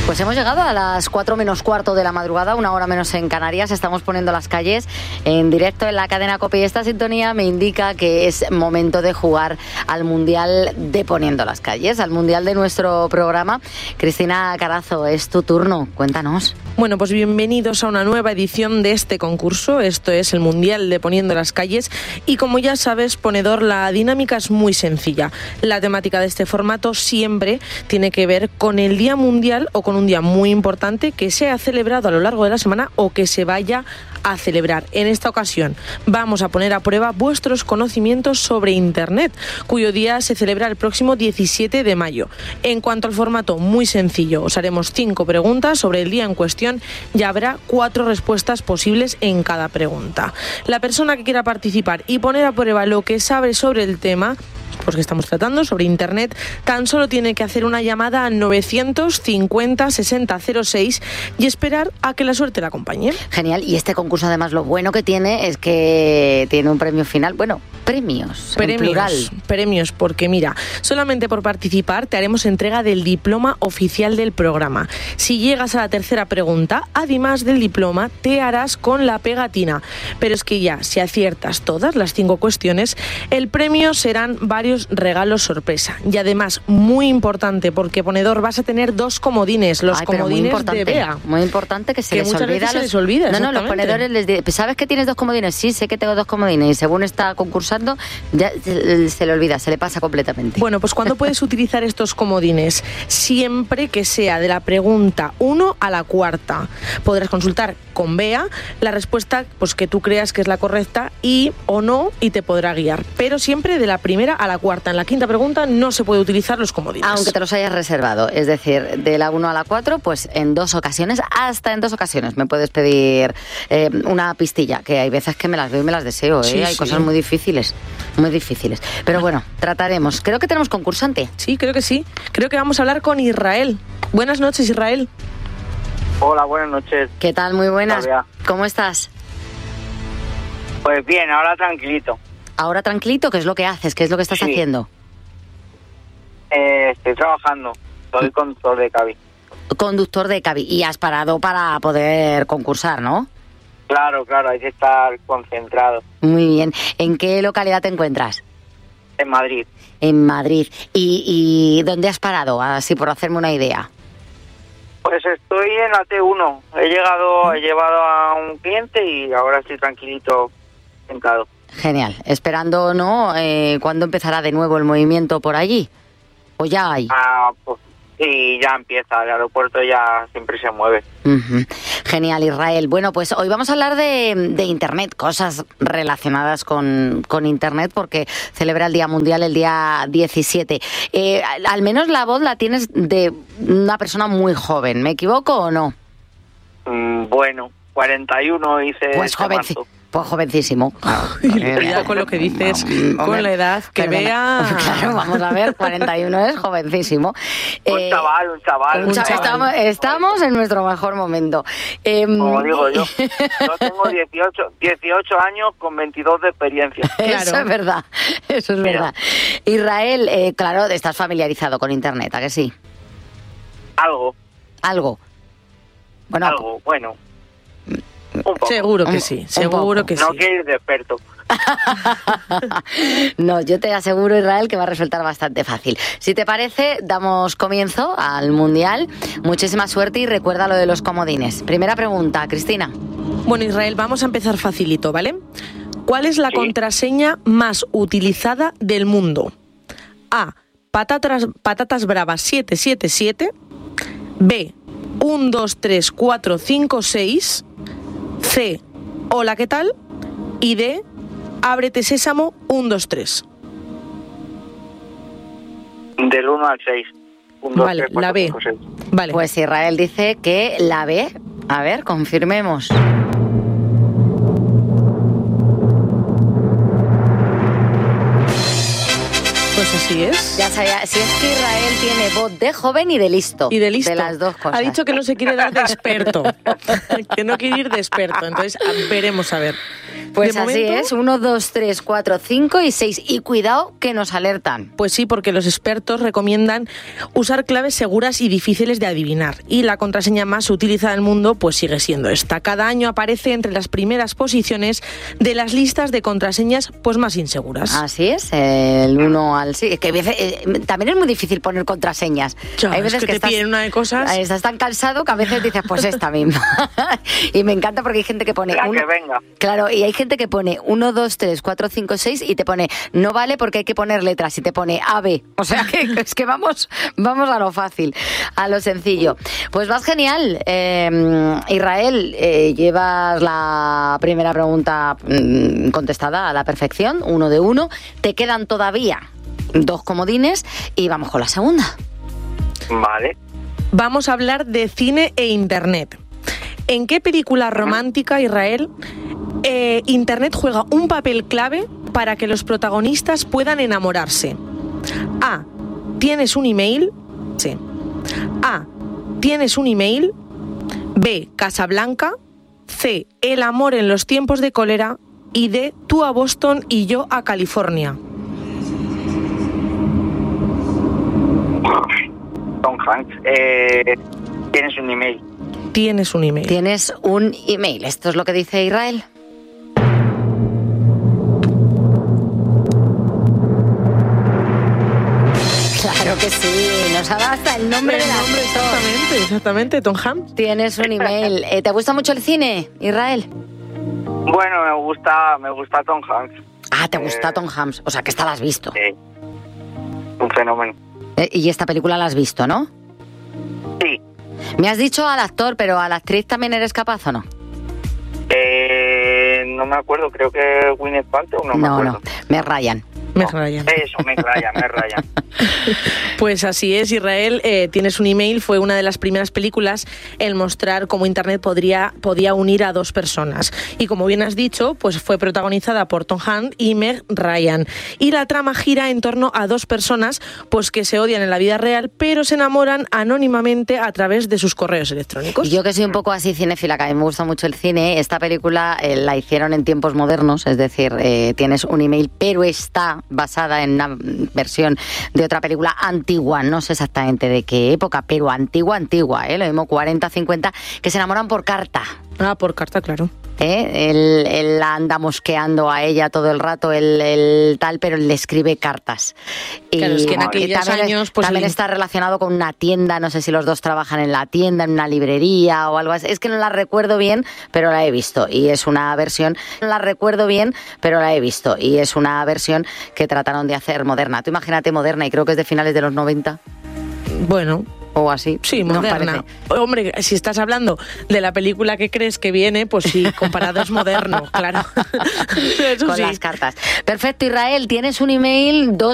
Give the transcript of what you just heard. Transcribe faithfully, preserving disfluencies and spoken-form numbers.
Pues hemos llegado a las cuatro menos cuarto de la madrugada, una hora menos en Canarias. Estamos poniendo las calles en directo en la cadena COPE y esta sintonía me indica que es momento de jugar al Mundial de Poniendo las Calles, al Mundial de nuestro programa. Cristina Carazo, es tu turno, cuéntanos. Bueno, pues bienvenidos a una nueva edición de este concurso. Esto es el Mundial de Poniendo las Calles y como ya sabes, ponedor, la dinámica es muy sencilla. La temática de este formato siempre tiene que ver con el Día Mundial o con un día muy importante que se ha celebrado a lo largo de la semana o que se vaya a celebrar. En esta ocasión vamos a poner a prueba vuestros conocimientos sobre Internet, cuyo día se celebra el próximo diecisiete de mayo. En cuanto al formato, muy sencillo. Os haremos cinco preguntas sobre el día en cuestión y habrá cuatro respuestas posibles en cada pregunta. La persona que quiera participar y poner a prueba lo que sabe sobre el tema, pues que estamos tratando, sobre Internet, tan solo tiene que hacer una llamada a novecientos cincuenta sesenta cero seis y esperar a que la suerte la acompañe. Genial, y este concurso además lo bueno que tiene es que tiene un premio final, bueno, premios, premios en plural. Premios, porque mira, solamente por participar te haremos entrega del diploma oficial del programa. Si llegas a la tercera pregunta, además del diploma, te harás con la pegatina. Pero es que ya, si aciertas todas las cinco cuestiones, el premio serán varios regalos sorpresa. Y además, muy importante, porque ponedor, vas a tener dos comodines, los Ay, comodines de Bea. Muy importante que se que les muchas olvida. veces Los... se les olvida. No, no, los ponedores les dicen, ¿sabes que tienes dos comodines? Sí, sé que tengo dos comodines. Y según está concursando, ya se, se le olvida, se le pasa completamente. Bueno, pues ¿cuándo puedes utilizar estos comodines? Siempre que sea de la pregunta uno a la cuarta. Podrás consultar con Bea la respuesta pues que tú creas que es la correcta y o no, y te podrá guiar. Pero siempre de la primera a la cuarta. En la quinta pregunta no se puede utilizar los comodines. Aunque te los hayas reservado. Es decir, de la uno a la cuatro, pues en dos ocasiones, hasta en dos ocasiones, me puedes pedir eh, una pistilla, que hay veces que me las veo y me las deseo. ¿eh? Sí, hay sí. cosas muy difíciles, muy difíciles. Pero bueno, trataremos. Creo que tenemos concursante. Sí, creo que sí. Creo que vamos a hablar con Israel. Buenas noches, Israel. Hola, buenas noches. ¿Qué tal? Muy buenas. Hola. ¿Cómo estás? Pues bien, ahora tranquilito. Ahora tranquilito, ¿qué es lo que haces? ¿Qué es lo que estás Sí. haciendo? Eh, estoy trabajando, soy conductor de cabina. Conductor de cabina. Y has parado para poder concursar, ¿no? Claro, claro, hay que estar concentrado. Muy bien. ¿En qué localidad te encuentras? En Madrid. En Madrid. ¿Y, y dónde has parado? Así por hacerme una idea. Pues estoy en la T uno. He llegado, he llevado a un cliente y ahora estoy tranquilito, sentado. Genial. Esperando, ¿no? Eh, ¿Cuándo empezará de nuevo el movimiento por allí? ¿O ya hay? Ah, pues sí, ya empieza. El aeropuerto ya siempre se mueve. Uh-huh. Genial, Israel. Bueno, pues hoy vamos a hablar de, de Internet, cosas relacionadas con, con Internet, porque celebra el Día Mundial el día diecisiete. Eh, al, al menos la voz la tienes de una persona muy joven. ¿Me equivoco o no? Mm, bueno, cuarenta y uno hice. Pues, este joven, marzo. pues jovencísimo. Cuidado con lo que dices, No, con la edad que perdona. Bea. Claro, vamos a ver, cuarenta y uno es jovencísimo. Un Eh, chaval, un chaval. un un cha- chaval. Estamos, estamos en nuestro mejor momento. Eh, Como digo yo, yo tengo dieciocho, dieciocho años con veintidós de experiencia. Eso Claro. es verdad, eso es Mira. verdad. Israel, eh, claro, estás familiarizado con Internet, ¿a que sí? Algo, Algo. Bueno, algo, bueno. Un poco. Seguro que Un- sí, un seguro poco. que No sí. quiero ir de experto. no, yo te aseguro, Israel, que va a resultar bastante fácil. Si te parece, damos comienzo al Mundial. Muchísima suerte y recuerda lo de los comodines. Primera pregunta, Cristina. Bueno, Israel, vamos a empezar facilito, ¿vale? ¿Cuál es la Sí. contraseña más utilizada del mundo? A. Patatas, patatas bravas siete siete siete. B. uno, dos, tres, cuatro, cinco, seis. C. Hola, ¿qué tal? Y D. Ábrete sésamo, uno, dos, tres. Del uno al seis. uno, dos, Vale, tres, cuatro, la B. cinco, seis. Vale. Pues Israel dice que la B. A ver, confirmemos. Pues Pues así es. Ya sabía, si es que Israel tiene voz de joven y de listo. Y de listo. De las dos cosas. Ha dicho que no se quiere dar de experto. Que no quiere ir de experto. Entonces, veremos a ver. Pues de así momento, es, uno, dos, tres, cuatro, cinco y seis. Y cuidado que nos alertan. Pues sí, porque los expertos recomiendan usar claves seguras y difíciles de adivinar. Y la contraseña más utilizada del mundo pues sigue siendo esta. Cada año aparece entre las primeras posiciones de las listas de contraseñas pues más inseguras. Así es, el uno al sí. Que eh, también es muy difícil poner contraseñas. Ya, hay veces es que, que te estás, piden una de cosas. Estás tan cansado que a veces dices, pues esta misma. Y me encanta porque hay gente que pone... La uno, que venga. Claro, y hay gente que pone uno, dos, tres, cuatro, cinco, seis y te pone no vale porque hay que poner letras y te pone A, B. O sea que es que vamos, vamos a lo fácil, a lo sencillo. Pues vas genial. Eh, Israel, eh, llevas la primera pregunta mm, contestada a la perfección, uno de uno. Te quedan todavía dos comodines y vamos con la segunda. Vale. Vamos a hablar de cine e internet. ¿En qué película romántica, Israel, eh, Internet juega un papel clave para que los protagonistas puedan enamorarse? A. ¿Tienes un email? Sí. A. ¿Tienes un email? B. Casablanca. C. El amor en los tiempos de cólera. Y D. Tú a Boston y yo a California. Tom Hanks, eh, tienes un email. Tienes un email. Tienes un email. Esto es lo que dice Israel. Claro que sí, nos ha dado hasta el nombre El del nombre, actor. exactamente, exactamente, Tom Hanks. Tienes un email. Eh, ¿Te gusta mucho el cine, Israel? Bueno, me gusta, me gusta Tom Hanks. Ah, ¿te gusta Eh, Tom Hanks? O sea, que esta la has visto. Sí. Un fenómeno. Eh, y esta película la has visto, ¿no? Sí. Me has dicho al actor, pero a la actriz también eres capaz, ¿o no? Eh, no me acuerdo, creo que Gwyneth Paltrow, no, me No, acuerdo. no, me rayan. Me No, rayan. Eso, me rayan, me rayan. Pues así es, Israel, eh, Tienes un email fue una de las primeras películas en mostrar cómo Internet podría, podía unir a dos personas. Y como bien has dicho, pues fue protagonizada por Tom Hanks y Meg Ryan. Y la trama gira en torno a dos personas pues que se odian en la vida real, pero se enamoran anónimamente a través de sus correos electrónicos. Yo que soy un poco así cinéfila, que a mí me gusta mucho el cine, esta película eh, la hicieron en tiempos modernos, es decir, eh, tienes un email, pero está basada en una versión de otra película antigua, no sé exactamente de qué época, pero antigua, antigua, ¿eh? Lo mismo cuarenta, cincuenta, que se enamoran por carta. Ah, por carta, claro. ¿Eh? Él, él la anda mosqueando a ella todo el rato, el, el tal, pero le escribe cartas. Y Claro, es que en aquellos también, años, pues, también el- está relacionado con una tienda, no sé si los dos trabajan en la tienda, en una librería o algo así. Es que no la recuerdo bien, pero la he visto. Y es una versión, no la recuerdo bien, pero la he visto. Y es una versión que trataron de hacer moderna. Tú imagínate moderna, y creo que es de finales de los noventa Bueno, o así. sí, ¿no os moderna. parece? Hombre, si estás hablando de la película que crees que viene, pues sí, comparado es moderno, claro. Eso Con sí. las cartas. Perfecto, Israel, tienes un email, dos